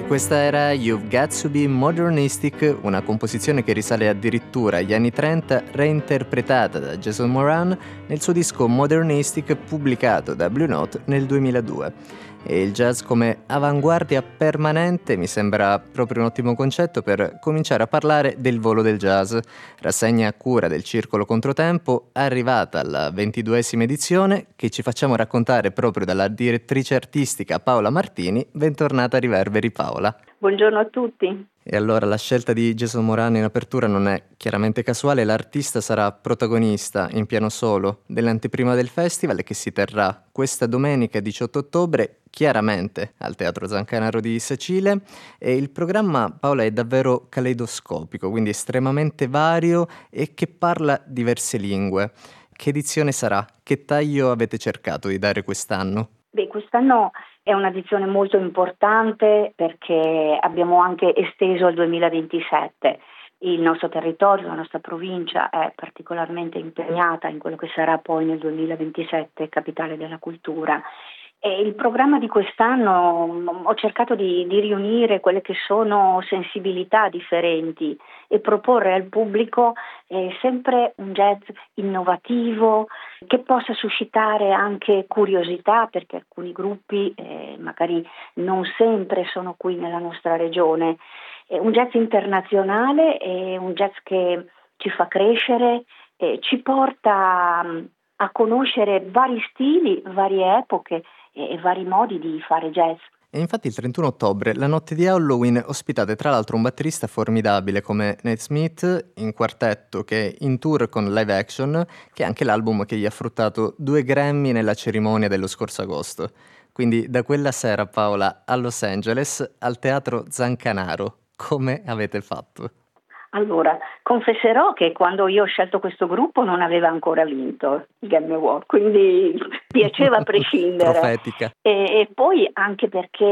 Questa era You've Got to Be Modernistic, una composizione che risale addirittura agli anni 30, reinterpretata da Jason Moran nel suo disco Modernistic pubblicato da Blue Note nel 2002. E il jazz come avanguardia permanente mi sembra proprio un ottimo concetto per cominciare a parlare del volo del jazz, rassegna a cura del Circolo Controtempo, arrivata alla 22esima edizione, che ci facciamo raccontare proprio dalla direttrice artistica Paola Martini. Bentornata a Riverberi, Paola. Buongiorno a tutti. E allora la scelta di Jason Moran in apertura non è chiaramente casuale, l'artista sarà protagonista in piano solo dell'anteprima del festival che si terrà questa domenica 18 ottobre, chiaramente al Teatro Zancanaro di Sacile, e il programma, Paola, è davvero caleidoscopico, quindi estremamente vario e che parla diverse lingue. Che edizione sarà? Che taglio avete cercato di dare quest'anno? Quest'anno è un'edizione molto importante perché abbiamo anche esteso al 2027. Il nostro territorio, la nostra provincia è particolarmente impegnata in quello che sarà poi nel 2027 Capitale della Cultura. E il programma di quest'anno ho cercato di riunire quelle che sono sensibilità differenti e proporre al pubblico sempre un jazz innovativo che possa suscitare anche curiosità, perché alcuni gruppi magari non sempre sono qui nella nostra regione. Un jazz internazionale è un jazz che ci fa crescere, ci porta a conoscere vari stili, varie epoche e vari modi di fare jazz. E infatti il 31 ottobre, la notte di Halloween, ospitate tra l'altro un batterista formidabile come Nate Smith in quartetto, che è in tour con Live Action, che è anche l'album che gli ha fruttato 2 Grammy nella cerimonia dello scorso agosto. Quindi da quella sera, Paola, a Los Angeles, al Teatro Zancanaro, come avete fatto? Allora, confesserò che quando io ho scelto questo gruppo non aveva ancora vinto il Grammy Award, quindi piaceva a prescindere. Profetica. E poi anche perché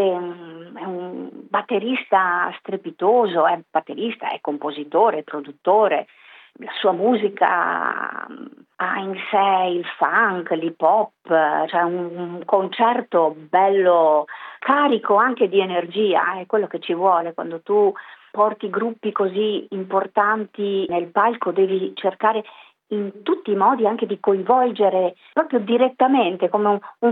è un batterista strepitoso, è batterista, è compositore, è produttore. La sua musica ha in sé il funk, l'hip hop, cioè un concerto bello carico anche di energia, è quello che ci vuole quando tu porti gruppi così importanti nel palco, devi cercare in tutti i modi anche di coinvolgere proprio direttamente come un